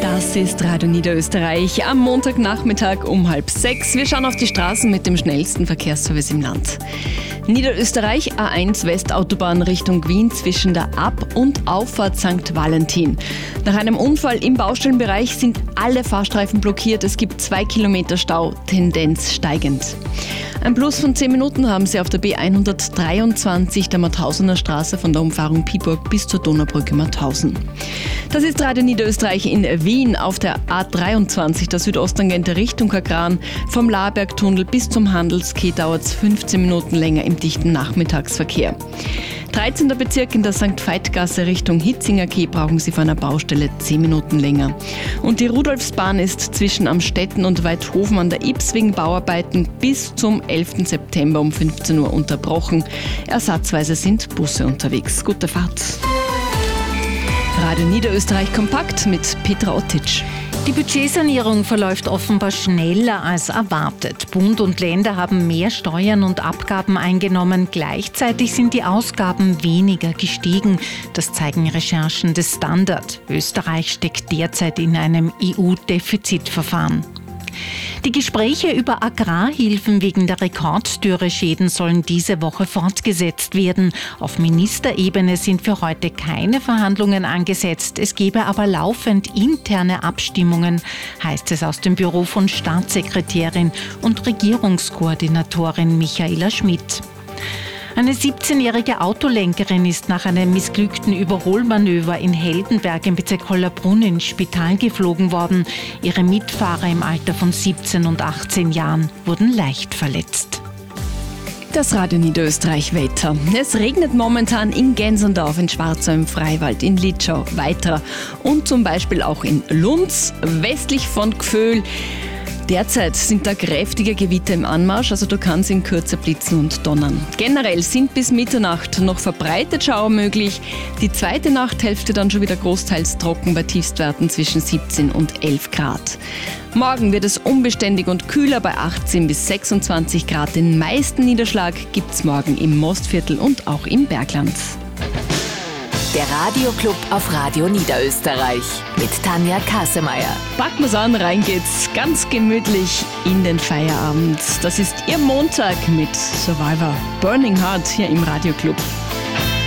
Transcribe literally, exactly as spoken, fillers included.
Das ist Radio Niederösterreich am Montagnachmittag um halb sechs. Wir schauen auf die Straßen mit dem schnellsten Verkehrsservice im Land. Niederösterreich A eins Westautobahn Richtung Wien zwischen der Ab- und Auffahrt Sankt Valentin. Nach einem Unfall im Baustellenbereich sind alle Fahrstreifen blockiert. Es gibt zwei Kilometer Stau, Tendenz steigend. Ein Plus von zehn Minuten haben Sie auf der B hundertdreiundzwanzig der Mauthausener Straße von der Umfahrung Piburg bis zur Donaubrücke Mauthausen. Das ist Radio Niederösterreich in Wien auf der A dreiundzwanzig, der Südosttangente Richtung Kagran. Vom Labergtunnel bis zum Handelskeh dauert es fünfzehn Minuten länger im dichten Nachmittagsverkehr. dreizehnter Bezirk in der Sankt Veit-Gasse Richtung Hitzingerkeh brauchen Sie vor einer Baustelle zehn Minuten länger. Und die Rudolfsbahn ist zwischen Amstetten und Weidhofen an der Ips wegen Bauarbeiten bis zum elften September um fünfzehn Uhr unterbrochen. Ersatzweise sind Busse unterwegs. Gute Fahrt. Radio Niederösterreich kompakt mit Petra Ottic. Die Budgetsanierung verläuft offenbar schneller als erwartet. Bund und Länder haben mehr Steuern und Abgaben eingenommen. Gleichzeitig sind die Ausgaben weniger gestiegen. Das zeigen Recherchen des Standard. Österreich steckt derzeit in einem E U-Defizitverfahren. Die Gespräche über Agrarhilfen wegen der Rekorddürreschäden sollen diese Woche fortgesetzt werden. Auf Ministerebene sind für heute keine Verhandlungen angesetzt. Es gebe aber laufend interne Abstimmungen, heißt es aus dem Büro von Staatssekretärin und Regierungskoordinatorin Michaela Schmidt. Eine siebzehnjährige Autolenkerin ist nach einem missglückten Überholmanöver in Heldenberg im Bezirk Hollabrunn ins Spital geflogen worden. Ihre Mitfahrer im Alter von siebzehn und achtzehn Jahren wurden leicht verletzt. Das Radio Niederösterreich Wetter. Es regnet momentan in Gensendorf, in Schwarzau im Freiwald, in Litschau, weiter und zum Beispiel auch in Lunz, westlich von Gföhl. Derzeit sind da kräftige Gewitter im Anmarsch, also du kannst in Kürze blitzen und donnern. Generell sind bis Mitternacht noch verbreitet Schauer möglich. Die zweite Nachthälfte dann schon wieder großteils trocken bei Tiefstwerten zwischen siebzehn und elf Grad. Morgen wird es unbeständig und kühler bei achtzehn bis sechsundzwanzig Grad. Den meisten Niederschlag gibt's morgen im Mostviertel und auch im Bergland. Der Radioclub auf Radio Niederösterreich mit Tanja Kasemeyer. Packen wir's an, rein geht's ganz gemütlich in den Feierabend. Das ist Ihr Montag mit Survivor Burning Heart hier im Radioclub.